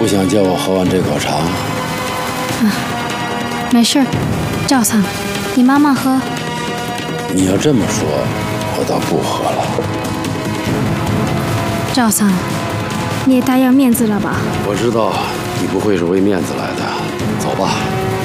不想叫我喝完这口茶？ 没事儿，赵桑，你慢慢喝。 你要这么说，我倒不喝了。 赵桑，你也太要面子了吧？ 我知道你不会是为面子来的，走吧。